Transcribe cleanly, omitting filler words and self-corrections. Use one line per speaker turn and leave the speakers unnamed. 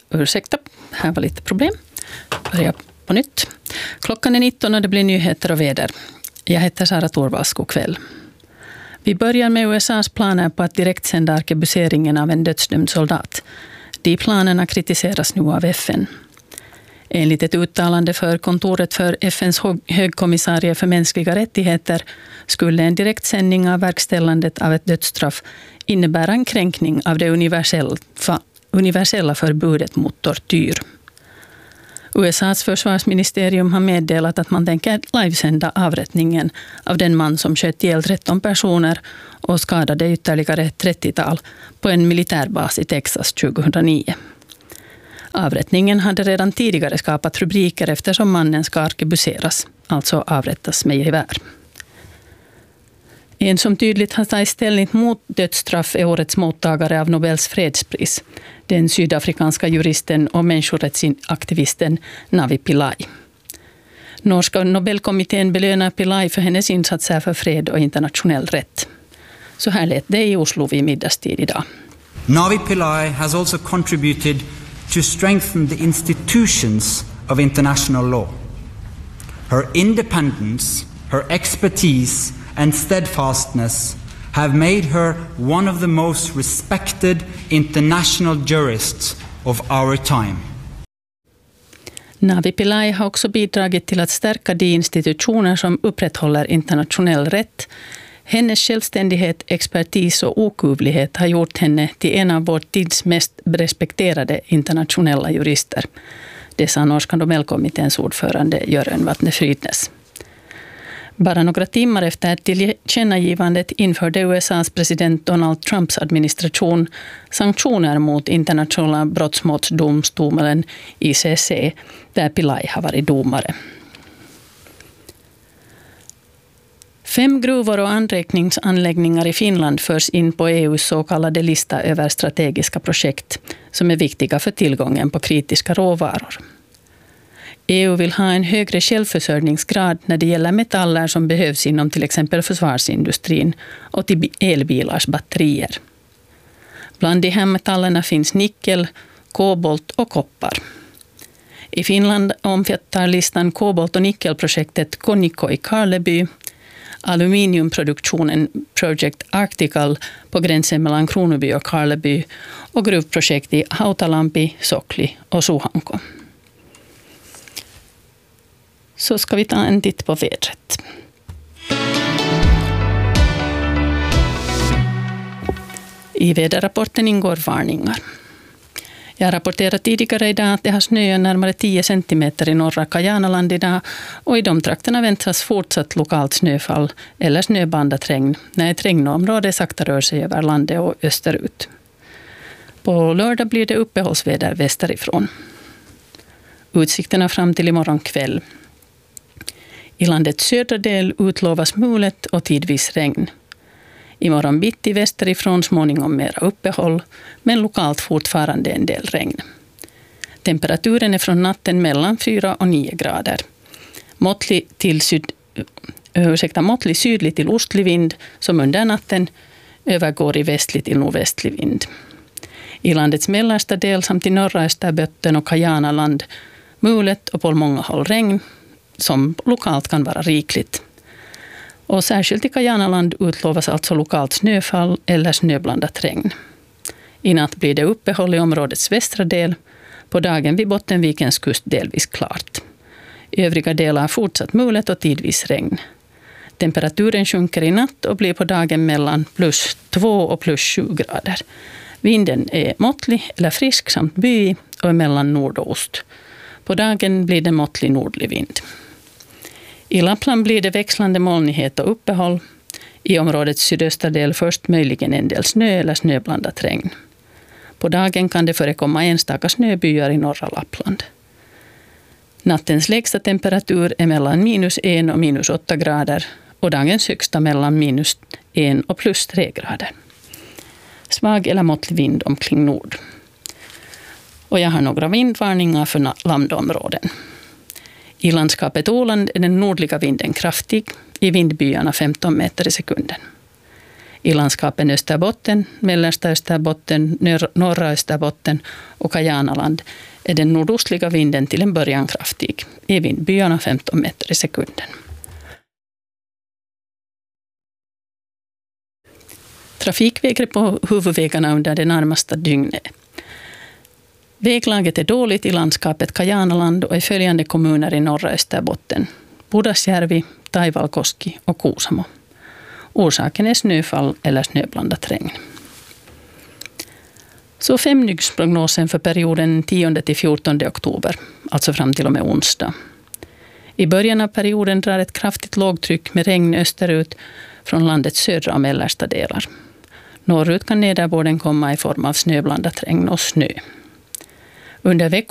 Ursäkta, här var lite problem. Börja på nytt. Klockan är 19 och det blir nyheter och väder. Jag heter Sara Torvalds, god kväll. Vi börjar med USAs planer på att direkt sända arkebuseringen av en dödsdömd soldat. De planerna kritiseras nu av FN. Enligt ett uttalande för kontoret för FNs högkommissarie för mänskliga rättigheter skulle en direktsändning av verkställandet av ett dödsstraff innebära en kränkning av det universella förbudet mot tortyr. USAs försvarsministerium har meddelat att man tänker livesända avrättningen av den man som sköt ihjäl 13 personer och skadade ytterligare 30-tal på en militärbas i Texas 2009. Avrättningen hade redan tidigare skapat rubriker eftersom mannen ska arkebuseras, alltså avrättas med gevär. En som tydligt har tagit ställning mot dödsstraff är årets mottagare av Nobels fredspris, den sydafrikanska juristen och människorättsaktivisten Navi Pillay. Norska Nobelkommittén belönar Pillay för hennes insatser för fred och internationell rätt. Så här lät det i Oslo vid middagstid idag.
Navi Pillay has also contributed to strengthen the institutions of international law. Her independence, her expertise and steadfastness have made her one of the most respected international jurists of our time.
Navi Pillay har också bidragit till att stärka de institutioner som upprätthåller internationell rätt. Hennes självständighet, expertis och okuvlighet har gjort henne till en av vår tids mest respekterade internationella jurister. Det sa Norska Nobelkommitténs ordförande Jørgen Vatne Frydnes. Bara några timmar efter tillkännagivandet införde USAs president Donald Trumps administration sanktioner mot internationella brottmålsdomstolen ICC, där Pillay har varit domare. 5 gruvor och anrikningsanläggningar i Finland förs in på EUs så kallade lista över strategiska projekt som är viktiga för tillgången på kritiska råvaror. EU vill ha en högre självförsörjningsgrad när det gäller metaller som behövs inom till exempel försvarsindustrin och till elbilars batterier. Bland de här metallerna finns nickel, kobolt och koppar. I Finland omfattar listan kobolt- och nickelprojektet Konniko i Karleby, aluminiumproduktionen Project Arctical på gränsen mellan Kronoby och Karleby och gruvprojekt i Hautalampi, Sokli och Suhanko. Så ska vi ta en titt på vädret. I väderrapporten ingår varningar. Jag rapporterade tidigare idag att det har snöat närmare 10 centimeter i norra Kajanaland idag och i de trakterna väntas fortsatt lokalt snöfall eller snöbandat regn när ett regnområde sakta rör sig över landet och österut. På lördag blir det uppehållsväder västerifrån. Utsikterna fram till imorgon kväll. I landets södra del utlovas mulet och tidvis regn. Imorgon bitti västerifrån småningom mera uppehåll, men lokalt fortfarande en del regn. Temperaturen är från natten mellan 4 och 9 grader. Måttlig sydlig till ostlig vind som under natten övergår i västlig till nordvästlig vind. I landets mellersta del samt i norra Österbotten och Kajanaland mulet och på många håll regn som lokalt kan vara rikligt. Och särskilt i Kajanaland utlovas alltså lokalt snöfall eller snöblandat regn. I natt blir det uppehåll i områdets västra del, på dagen vid Bottenvikens kust delvis klart. I övriga delar fortsatt mulet och tidvis regn. Temperaturen sjunker i natt och blir på dagen mellan +2 och +7 grader. Vinden är måttlig eller frisk samt byig och är mellan nord och ost. På dagen blir det måttlig nordlig vind. I Lappland blir det växlande molnighet och uppehåll. I områdets sydöstra del först möjligen en del snö eller snöblandat regn. På dagen kan det förekomma enstaka snöbyar i norra Lappland. Nattens lägsta temperatur är mellan -1 och -8 grader och dagens högsta mellan -1 och +3 grader. Svag eller måttlig vind omkring nord. Och jag har några vindvarningar för landområden. I landskapet Åland är den nordliga vinden kraftig, i vindbyarna 15 meter i sekunden. I landskapen Österbotten, mellersta Österbotten, norra Österbotten och Kajanaland är den nordostliga vinden till en början kraftig. I vindbyarna 15 meter i sekunden. Trafikvägret på huvudvägarna under det närmaste dygnet. Väglaget är dåligt i landskapet Kajanaland och i följande kommuner i norra Österbotten. Pudasjärvi, Taivalkoski och Kuusamo. Orsaken är snöfall eller snöblandat regn. Så 5-dygnsprognosen för perioden 10-14 oktober, alltså fram till och med onsdag. I början av perioden drar ett kraftigt lågtryck med regn österut från landets södra och mellersta delar. Norrut kan nederbörden komma i form av snöblandat regn och snö. Under